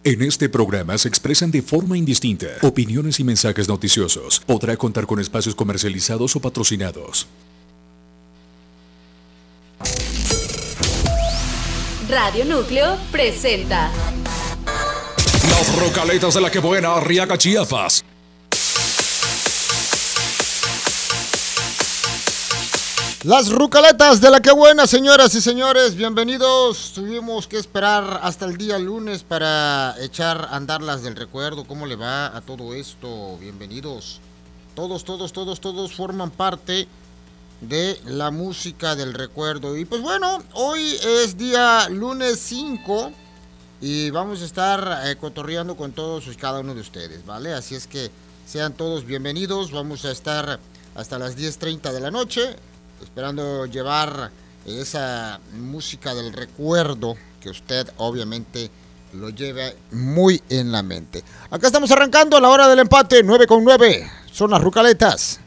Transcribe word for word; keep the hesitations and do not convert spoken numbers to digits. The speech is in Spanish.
En este programa se expresan de forma indistinta opiniones y mensajes noticiosos. Podrá contar con espacios comercializados o patrocinados. Radio Núcleo presenta Las Rucaletas de la que buena, Arriaga, Chiapas. Las Rucaletas de la que buena, señoras y señores, bienvenidos. Tuvimos que esperar hasta el día lunes para echar a andar las del recuerdo. ¿Cómo le va a todo esto? Bienvenidos. Todos, todos, todos, todos forman parte de la música del recuerdo. Y pues bueno, hoy es día lunes cinco y vamos a estar eh, cotorreando con todos y cada uno de ustedes, ¿vale? Así es que sean todos bienvenidos. Vamos a estar hasta las diez treinta de la noche, esperando llevar esa música del recuerdo que usted obviamente lo lleve muy en la mente. Acá estamos arrancando a la hora del empate, nueve con nueve. Son las Rucaletas.